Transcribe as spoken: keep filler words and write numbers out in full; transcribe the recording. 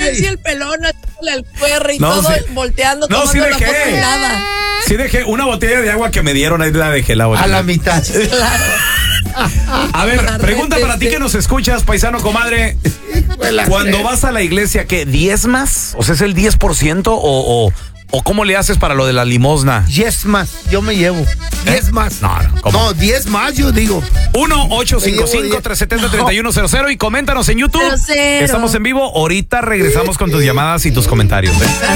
así el pelón, haciéndole al cuerre y No, todo, sí. volteando, No, tomando sí la dejé. foto y nada. Sí dejé una botella de agua que me dieron, ahí la dejé la botella. A la mitad. Claro. A ver, pregunta para ti que nos escuchas, paisano, comadre. Cuando vas a la iglesia, ¿qué? ¿diezmas? O sea, ¿es el diez por ciento o, o, o cómo le haces para lo de la limosna? diez más, yo me llevo. diez más. No, no, ¿cómo? No, diez más, yo digo. uno ocho cinco cinco, tres siete cero, tres uno cero cero y coméntanos en YouTube. Cero, cero. Estamos en vivo. Ahorita regresamos con tus llamadas y tus comentarios. ¿eh?